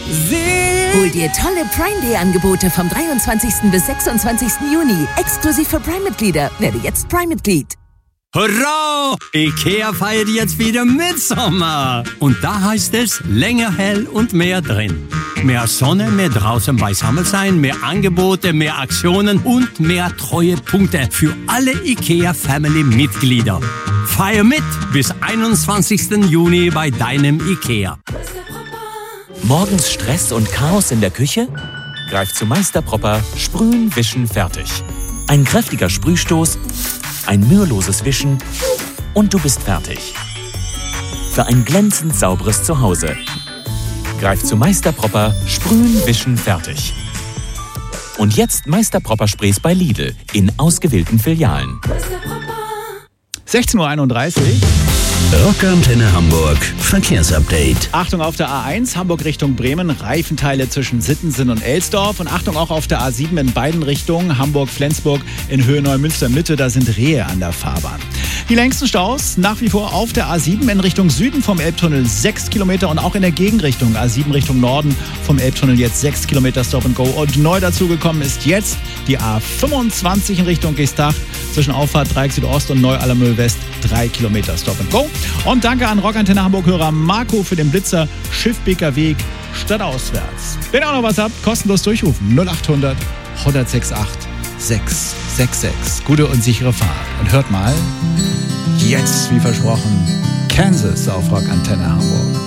Hol dir tolle Prime Day Angebote vom 23. bis 26. Juni. Exklusiv für Prime-Mitglieder. Werde jetzt Prime-Mitglied. Hurra! IKEA feiert jetzt wieder Mitsommer. Und da heißt es länger hell und mehr drin. Mehr Sonne, mehr draußen beisammen sein, mehr Angebote, mehr Aktionen und mehr Treuepunkte für alle IKEA-Family-Mitglieder. Feier mit bis 21. Juni bei deinem IKEA. Morgens Stress und Chaos in der Küche? Greif zu Meister Propper, Sprühen, Wischen, fertig. Ein kräftiger Sprühstoß, ein müheloses Wischen und du bist fertig. Für ein glänzend sauberes Zuhause. Greif zu Meister Propper, Sprühen, Wischen, fertig. Und jetzt Meister Propper Sprays bei Lidl in ausgewählten Filialen. 16:31 Uhr. Rockantenne Hamburg Verkehrsupdate. Achtung auf der A1 Hamburg Richtung Bremen, Reifenteile zwischen Sittensen und Elsdorf. Und Achtung auch auf der A7 in beiden Richtungen, Hamburg-Flensburg in Höhe Neumünster-Mitte, da sind Rehe an der Fahrbahn. Die längsten Staus nach wie vor auf der A7 in Richtung Süden vom Elbtunnel 6 Kilometer und auch in der Gegenrichtung A7 Richtung Norden vom Elbtunnel jetzt 6 Kilometer Stop and Go. Und neu dazugekommen ist jetzt die A25 in Richtung Geestach zwischen Auffahrt Dreieck Südost und Neu-Allermühl West 3 Kilometer Stop and Go. Und danke an Rockantenne Hamburg-Hörer Marco für den Blitzer Schiffbeker Weg stadtauswärts. Wenn ihr auch noch was habt, kostenlos durchrufen 0800 1068 666. Gute und sichere Fahrt. Und hört mal, jetzt wie versprochen, Kansas auf Rockantenne Hamburg.